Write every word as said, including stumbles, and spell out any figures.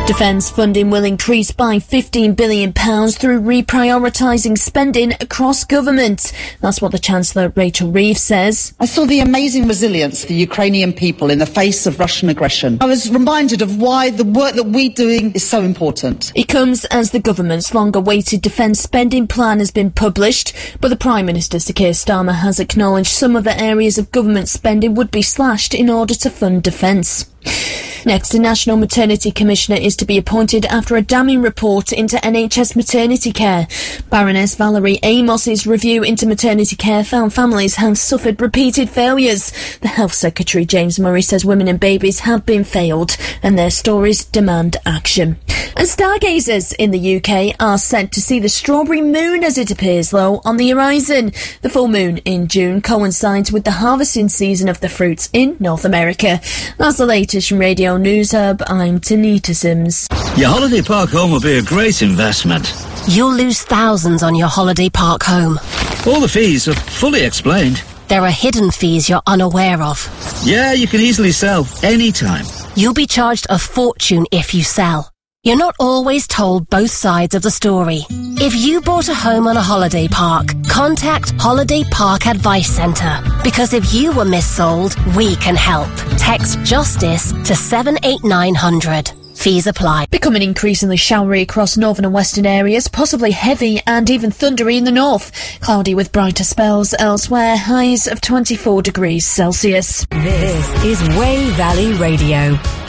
Defence funding will increase by fifteen billion pounds through reprioritising spending across government. That's what the Chancellor, Rachel Reeves, says. I saw the amazing resilience of the Ukrainian people in the face of Russian aggression. I was reminded of why the work that we're doing is so important. It comes as the government's long-awaited defence spending plan has been published, but the Prime Minister, Sir Keir Starmer, has acknowledged some other areas of government spending would be slashed in order to fund defence. Next, a National Maternity Commissioner is to be appointed after a damning report into N H S maternity care. Baroness Valerie Amos's review into maternity care found families have suffered repeated failures. The Health Secretary, James Murray, says women and babies have been failed and their stories demand action. And stargazers in the U K are set to see the strawberry moon as it appears low on the horizon. The full moon in June coincides with the harvesting season of the fruits in North America. That's the latest from Radio News Hub. I'm Tanita Sims. Your holiday park home will be a great investment. You'll lose thousands on your holiday park home. All the fees are fully explained. There are hidden fees you're unaware of. Yeah, you can easily sell anytime. You'll be charged a fortune if you sell. You're not always told both sides of the story. If you bought a home on a holiday park, contact Holiday Park Advice Centre. Because if you were missold, we can help. Text JUSTICE to seven eight nine hundred. Fees apply. Becoming increasingly showery across northern and western areas, possibly heavy and even thundery in the north. Cloudy with brighter spells elsewhere, highs of twenty-four degrees Celsius. This is Way Valley Radio.